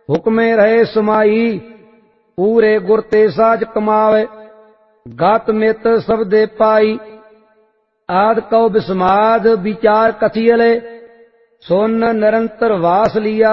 हुक्मे रहे समाई, पूरे गुर ते साज कमावे, गात मित सब दे पाई। आद कौ बिस्माद विचार कथियले, सोन निरंतर वास लिया।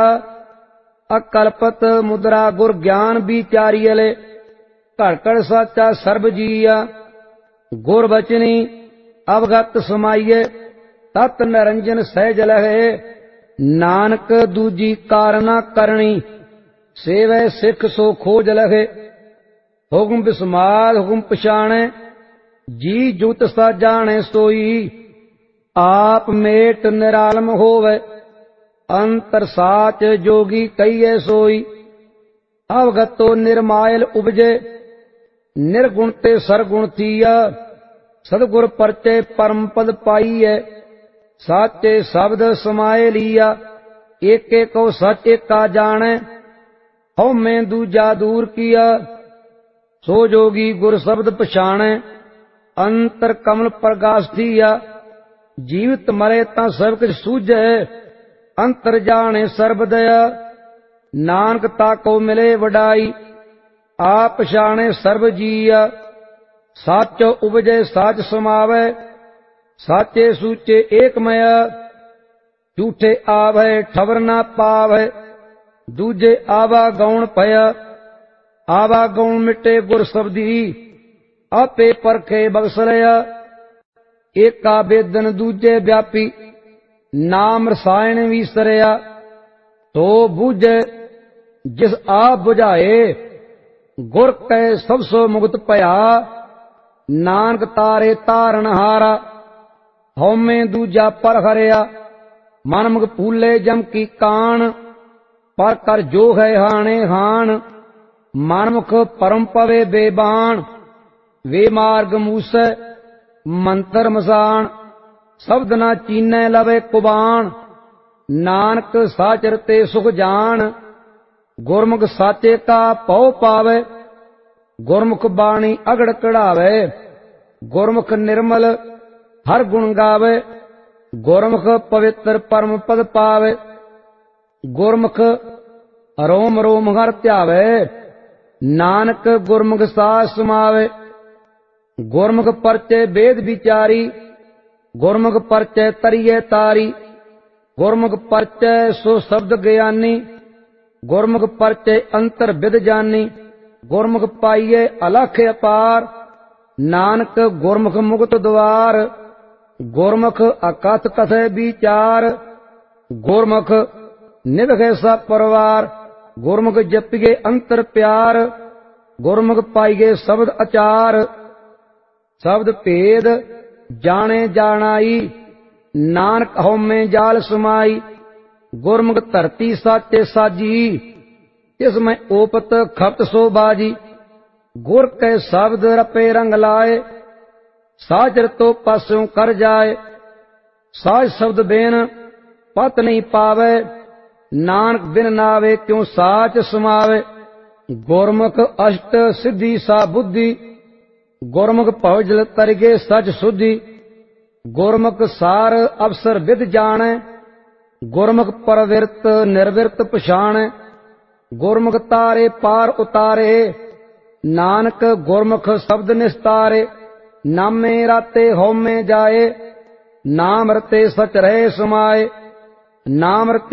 अकल्पत मुद्रा गुर ज्ञान विचारियले, घड़ घड़ साचा सर्ब जिया। गुर बचनी अवगत समाइये, तत् निरंजन सहज लहे। नानक दूजी कारना करनी, सेवै सिख सो खोज लहे। हुक्म बिस्माद हुक्म पछाणे, जी जुत सा जाने सोई। आप मेट निरालम होवे, अंतर साच जोगी कहिए सोई। अवगतो निर्मायल उपजे, निर्गुण ते सरगुण थीया। सदगुर परचे परम पद पाईए, साचे शब्द समाये लिया। एक एक को सच एका जाने, हौ में दूजा दूर किया। सो जोगी गुर शब्द पछाणे, अंतर कमल प्रकाश थीया। जीवित मरे ता सब कुछ सूझे, अंतर जाने सर्ब दया। नानक ताको मिले वडाई, आप पछाणे सर्ब जिया। साचो उपजे साच समावे, साचे सूचे एकमय। झूठे आवै ठवर ना पावै, दूजे आवा गौण भय। आवा गौण मिटे गुर शब्दी, आपे परखे बगसलया। एका बेदन दूजे व्यापी, नाम रसायन विसरया। तो बूझे जिस आप बुझाए, गुर कै सब सो मुक्त भया। नानक तारे तारन हारा, हौमे दूजा पर हरिया। मनमुख फूले जम की कान, पर कर जो है हाणे हान। मनमुख परम पवे बेबान, वे मार्ग मूसै मंत्र मसान। शब्द ना चीनै लवे कुबान, नानक साचर ते सुख जान। गुरमुख साचे का पौ पावे, गुरमुख बाणी अगड़ कढ़ावे। गुरमुख निर्मल हर गुण गावे, गुरमुख पवित्र परम पद पावे। गुरमुख रोम रोम हर ध्यावे, नानक गुरमुख साज समावे। गुरमुख परचे वेद विचारी, गुरमुख परचे तरिये तारी। गुरमुख परचे सो शब्द ज्ञानी, गुरमुख परचे अंतर विद जानी। गुरमुख पाइये अलख अपार, नानक गुरमुख मुक्त द्वार। गुरमुख अकथ कथे विचार, गुरमुख निभगे सब परवार। गुरमुख जपिगे अंतर प्यार, गुरमुख पाइगे शब्द अचार। शब्द भेद जाने जानाई, नानक हौमे जाल समाई। गुरमुख धरती साचे साजी, इसमें ओपत खपत सो बाजी। गुर के शब्द रपे रंग लाए, साजर तो पास्यों कर जाए। साज शब्द बिन पत नहीं पावे, नानक बिन नावे क्यों साच समावे। गुरमुख अष्ट सिद्धि सा बुद्धि, गुरमुख भवजल तरगे सच शुद्धि। गुरमुख सार अवसर विद जाने, गुरमुख परविरत निर्विरत पछाणे। गुरमुख तारे पार उतारे, नानक गुरमुख शब्द निस्तारे। नामे राते हौमे जाए, नाम रते सच रहे समाए। नाम रते